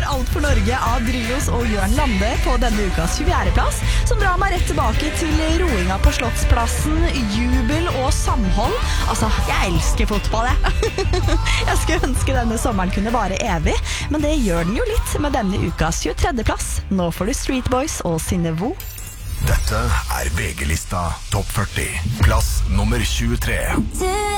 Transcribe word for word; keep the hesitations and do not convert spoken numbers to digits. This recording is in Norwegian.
Alt for Norge av Drillos og Jørn Lande på denne ukas tjuefjerde plass, som drar meg rett tilbake til roinga på Slottsplassen, jubel og samhold. Altså, jeg elsker fotball, jeg. Jeg skulle ønske denne sommeren kunne vare evig, men det gjør den jo litt med denne ukas tjuetredje plass. Nå får du Street Boys og Sinevo. Dette er V G-lista Topp førti, plass nummer tjuetre.